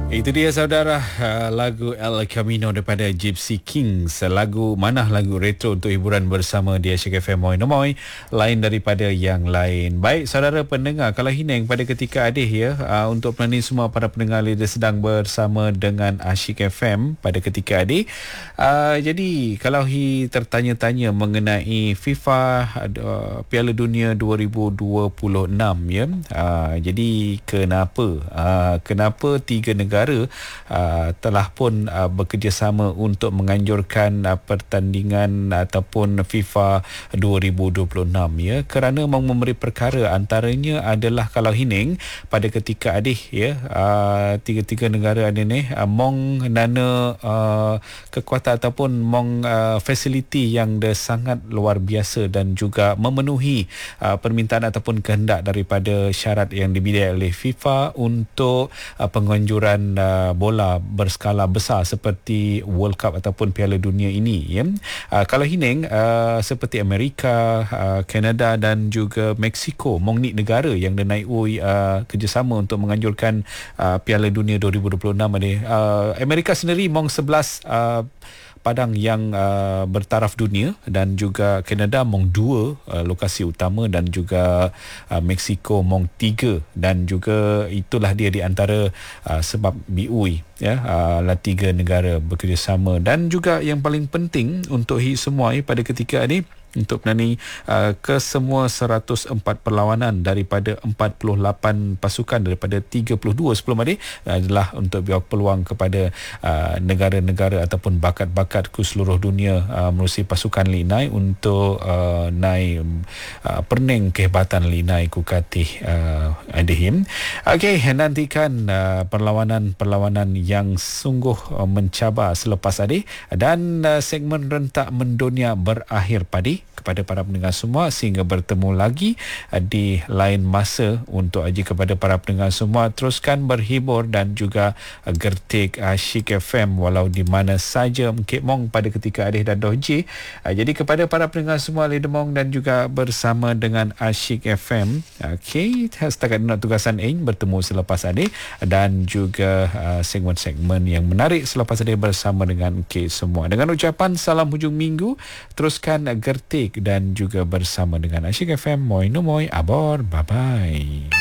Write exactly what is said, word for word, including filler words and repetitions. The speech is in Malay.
Itu dia saudara, uh, lagu El Camino daripada Gypsy Kings. Lagu mana lagu retro untuk hiburan bersama di Asyik F M Moi Nomoi, lain daripada yang lain. Baik saudara pendengar, kalau Hineng pada ketika adih ya, uh, untuk pelani semua para pendengar lidah sedang bersama dengan Asyik F M pada ketika adih. Uh, jadi kalau hi tertanya-tanya mengenai FIFA uh, Piala Dunia dua ribu dua puluh enam ya. Uh, jadi kenapa uh, kenapa tiga negara Uh, telah pun uh, bekerjasama untuk menganjurkan uh, pertandingan ataupun FIFA dua ribu dua puluh enam ya, kerana mau memberi perkara antaranya adalah kalau Hineng pada ketika adih ya, uh, tiga-tiga negara ada ni uh, mong nana uh, kekuatan ataupun mong uh, fasiliti yang dah sangat luar biasa dan juga memenuhi uh, permintaan ataupun kehendak daripada syarat yang dibidik oleh FIFA untuk uh, penganjuran Uh, bola berskala besar seperti World Cup ataupun Piala Dunia ini ya. Uh, kalau Hineng uh, seperti Amerika, uh, Kanada dan juga Mexico, mong ni negara yang dah naik uh, kerjasama untuk menganjurkan uh, Piala Dunia dua ribu dua puluh enam ni. Uh, Amerika sendiri mong sebelas uh, padang yang uh, bertaraf dunia, dan juga Kanada mong dua uh, lokasi utama, dan juga uh, Mexico mong tiga, dan juga itulah dia di antara uh, sebab B U I ya, uh, lah tiga negara bekerjasama. Dan juga yang paling penting untuk hi semua eh, pada ketika ini untuk menani uh, ke semua seratus empat perlawanan daripada empat puluh lapan pasukan daripada tiga puluh dua sebelum ini adalah untuk beri peluang kepada uh, negara-negara ataupun bakat-bakat ke seluruh dunia uh, melalui pasukan linai untuk uh, naik uh, perning kehebatan linai kukatih uh, adihim. Okey, nantikan uh, perlawanan-perlawanan yang sungguh uh, mencabar selepas adih, dan uh, segmen rentak mendunia berakhir padi. Kepada para pendengar semua, sehingga bertemu lagi uh, di lain masa. Untuk aji kepada para pendengar semua, teruskan berhibur dan juga uh, gertik Asyik F M walau di mana saja mungkin mong pada ketika adih dan dohji. Uh, jadi kepada para pendengar semua lidemong dan juga bersama dengan Asyik F M. Okey, setakat nak tugasan ini bertemu selepas adih, dan juga uh, segmen-segmen yang menarik selepas adih bersama dengan K semua. Dengan ucapan salam hujung minggu, teruskan uh, gertik dan juga bersama dengan Asyik F M Moi Nomoi Abor. Bye bye.